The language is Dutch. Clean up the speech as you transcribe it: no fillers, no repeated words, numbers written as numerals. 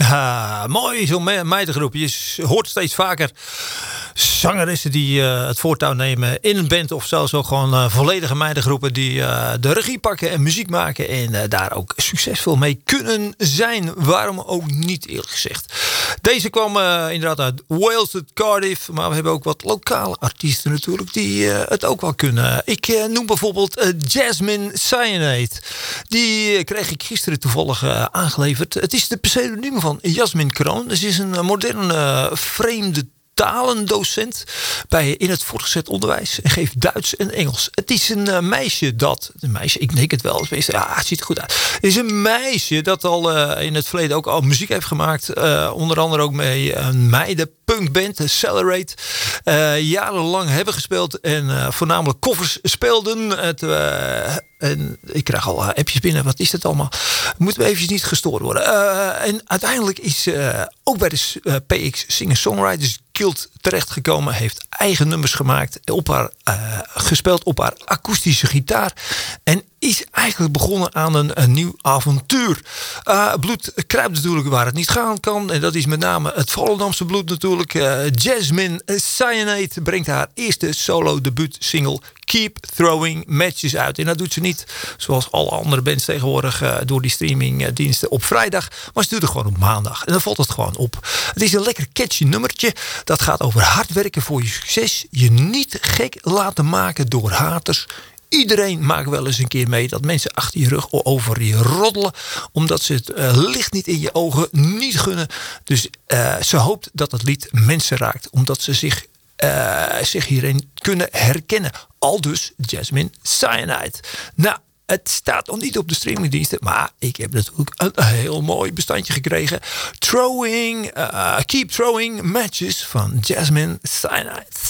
Ja, mooi zo'n meidengroep. Je hoort steeds vaker zangeressen die het voortouw nemen in een band. Of zelfs ook gewoon volledige meidengroepen die de regie pakken en muziek maken. En daar ook succesvol mee kunnen zijn. Waarom ook niet, eerlijk gezegd. Deze kwam inderdaad uit Wales, uit Cardiff. Maar we hebben ook wat lokale artiesten natuurlijk die het ook wel kunnen. Ik noem bijvoorbeeld Jasmine Cyanide. Die kreeg ik gisteren toevallig aangeleverd. Het is de pseudoniem van Jasmin Kroon. Ze is een moderne vreemde talendocent in het voortgezet onderwijs en geeft Duits en Engels. Het is een meisje, ik denk het wel, het ziet er goed uit. Het is een meisje dat al in het verleden ook al muziek heeft gemaakt. Onder andere ook mee een meidenpunkband, de Accelerate. Jarenlang hebben gespeeld en voornamelijk covers speelden. En ik krijg al appjes binnen. Wat is dat allemaal? Moeten we eventjes niet gestoord worden. En uiteindelijk is ook bij de PX Singer-Songwriters Guild terechtgekomen. Heeft eigen nummers gemaakt. Gespeeld op haar akoestische gitaar. En is eigenlijk begonnen aan een nieuw avontuur. Bloed kruipt natuurlijk waar het niet gaan kan. En dat is met name het Volendamse bloed natuurlijk. Jasmine Cyanide brengt haar eerste solo debuut single Keep Throwing Matches uit. En dat doet ze niet zoals alle andere bands tegenwoordig door die streamingdiensten op vrijdag. Maar ze doet het gewoon op maandag. En dan valt het gewoon op. Het is een lekker catchy nummertje. Dat gaat over hard werken voor je succes. Je niet gek laten maken door haters. Iedereen maakt wel eens een keer mee dat mensen achter je rug over je roddelen. Omdat ze het licht niet in je ogen niet gunnen. Dus ze hoopt dat het lied mensen raakt. Omdat ze zich hierin kunnen herkennen. Aldus Jasmine Cyanide. Nou, het staat nog niet op de streamingdiensten. Maar ik heb natuurlijk een heel mooi bestandje gekregen. Keep Throwing Matches van Jasmine Cyanide.